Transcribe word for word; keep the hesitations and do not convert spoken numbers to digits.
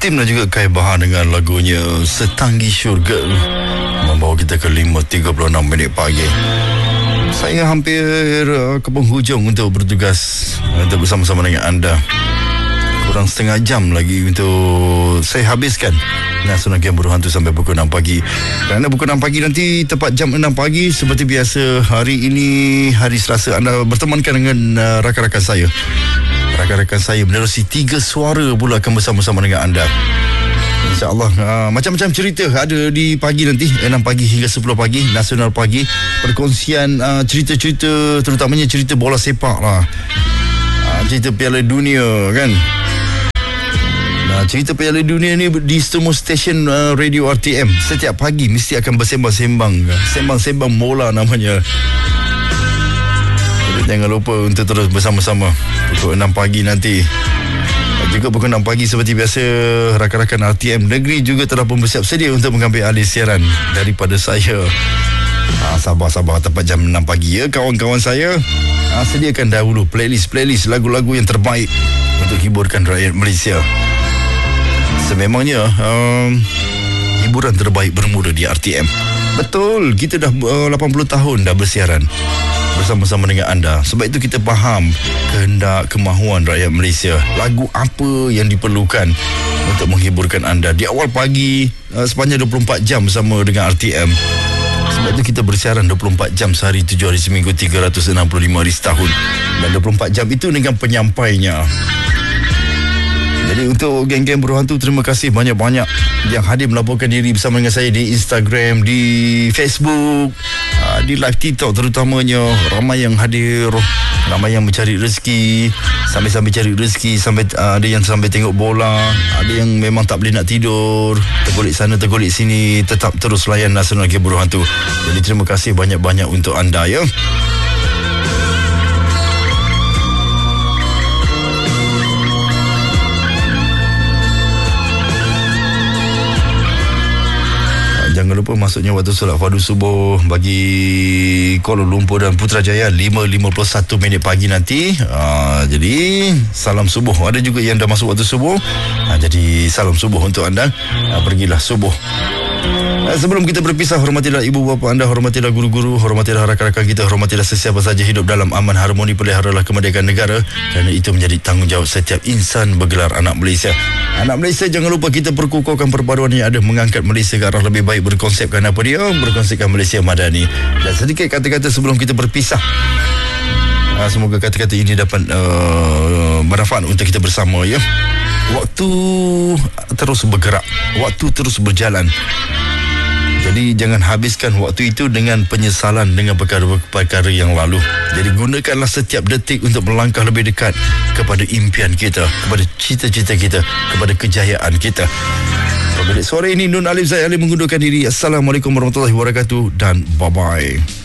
Intim dan juga Kai Bahar dengan lagunya Setanggi Syurga membawa kita ke lima tiga puluh enam minit pagi. Saya hampir uh, ke penghujung untuk bertugas untuk bersama-sama dengan anda. Kurang setengah jam lagi untuk saya habiskan Nasional Game Berhantu sampai pukul enam pagi. Kerana pukul enam pagi nanti tepat jam enam pagi seperti biasa, hari ini hari Selasa, anda bertemankan dengan uh, rakan-rakan saya. Rakan-rakan saya menerusi tiga suara pula akan bersama-sama dengan anda. InsyaAllah uh, macam-macam cerita ada di pagi nanti, enam pagi hingga sepuluh pagi, Nasional Pagi. Perkongsian uh, cerita-cerita, terutamanya cerita bola sepak lah, uh, cerita Piala Dunia kan. Nah, cerita Piala Dunia ni di semua stesen uh, radio R T M setiap pagi mesti akan bersembang-sembang, sembang-sembang bola namanya. Jadi jangan lupa untuk terus bersama-sama pukul enam pagi nanti. Juga pukul enam pagi seperti biasa, rakan-rakan R T M Negeri juga telah pun bersiap sedia untuk mengambil alih siaran daripada saya. Ha, sabar-sabar tepat jam enam pagi ya kawan-kawan saya. Ha, sediakan dahulu playlist-playlist lagu-lagu yang terbaik untuk hiburkan rakyat Malaysia. Sememangnya um, hiburan terbaik bermula di R T M. Betul, kita dah uh, lapan puluh tahun dah bersiaran bersama-sama dengan anda. Sebab itu kita faham kehendak, kemahuan rakyat Malaysia. Lagu apa yang diperlukan untuk menghiburkan anda di awal pagi, uh, sepanjang dua puluh empat jam bersama dengan R T M. Sebab itu kita bersiaran dua puluh empat jam sehari, tujuh hari seminggu, tiga ratus enam puluh lima hari setahun. Dan dua puluh empat jam itu dengan penyampainya. Jadi untuk geng-geng berhantu, terima kasih banyak-banyak yang hadir melaporkan diri bersama dengan saya di Instagram, di Facebook, di live TikTok terutamanya. Ramai yang hadir, ramai yang mencari rezeki, sambil-sambil cari rezeki, sampai uh, ada yang sambil tengok bola, ada yang memang tak boleh nak tidur, tergolek sana tergolek sini, tetap terus layan Nasional Game Berhantu. Jadi terima kasih banyak-banyak untuk anda ya. Jangan lupa masuknya waktu solat fardu subuh bagi Kuala Lumpur dan Putrajaya lima lima puluh satu minit pagi nanti. Aa, jadi salam subuh. Ada juga yang dah masuk waktu subuh. Aa, jadi salam subuh untuk anda. Aa, pergilah subuh. Aa, sebelum kita berpisah, hormatilah ibu bapa anda, hormatilah guru-guru, hormatilah rakan-rakan kita, hormatilah sesiapa saja hidup dalam aman harmoni, peliharalah kemerdekaan negara, kerana itu menjadi tanggungjawab setiap insan bergelar anak Malaysia. Anak Malaysia, jangan lupa kita perkukuhkan perpaduan yang ada, mengangkat Malaysia ke arah lebih baik, berkonsepkan apa dia? Berkonsepkan Malaysia Madani. Dan sedikit kata-kata sebelum kita berpisah. Uh, semoga kata-kata ini dapat uh, bermanfaat untuk kita bersama ya. Waktu terus bergerak, waktu terus berjalan. Jadi jangan habiskan waktu itu dengan penyesalan dengan perkara-perkara yang lalu. Jadi gunakanlah setiap detik untuk melangkah lebih dekat kepada impian kita, kepada cita-cita kita, kepada kejayaan kita. Pada sore ini Nun Alif Zaid Ali mengundurkan diri. Assalamualaikum warahmatullahi wabarakatuh dan bye-bye.